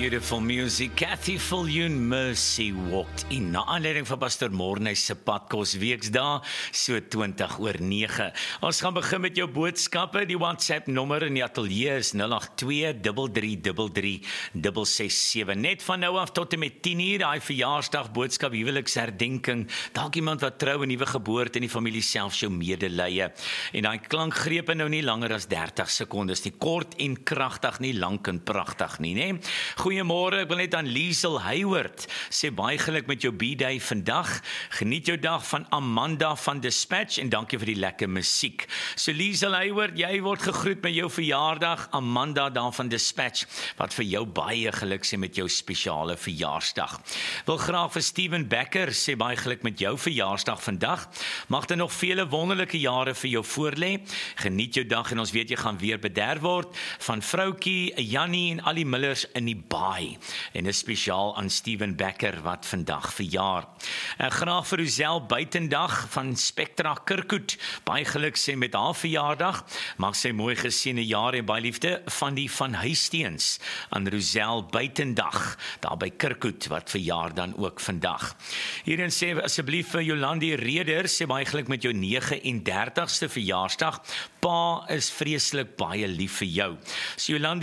Beautiful music. Kathy Viljoen, Mercy Walked In. Na aanleiding van Pastor Morney se padkos weksdae, so 20:09. Ons gaan begin met jou boodskappe. Die WhatsApp nommer in die ateljee is 082-333-667. Net van nou af tot en met 10:00, daai verjaarsdag boodskap, huweliksherdenking, dalk iemand wat trou, 'n nuwe geboorte in die familie self, jou medelee. En daai klankgrepe nou nie langer as 30 sekondes nie, kort en kragtig, nie lank en pragtig nie, né? Goeiemôre, ek wil net aan Liesel Hayward sê baie geluk met jou B-day vandag. Geniet jou dag van Amanda van Dispatch en dankie vir die lekker musiek. So Liesel Hayward, jy word gegroet met jou verjaardag. Amanda daar van Dispatch, wat vir jou baie geluk sê met jou spesiale verjaarsdag. Wil graag vir Steven Becker sê baie geluk met jou verjaarsdag vandag. Mag daar nog vele wonderlike jare vir jou voorlê. Geniet jou dag en ons weet jy gaan weer bederf word. Van Vroutjie, Jannie en al die Millers in die baai. En is spesiaal aan Steven Becker wat vandag verjaar. Graag vir Rozel Buitendag van Spectra Kirkhoed. Baie geluk sê met haar verjaardag. Mag sy mooi geseënde jare en baie liefde van die Van Huisteens aan Rozel Buitendag, daar by Kirkhoed wat verjaar dan ook vandag. Hierin sê asseblief vir Jolandi Reder, sê baie geluk met jou 39ste verjaarsdag. Pa is vreeslik baie lief vir jou. So Jolandi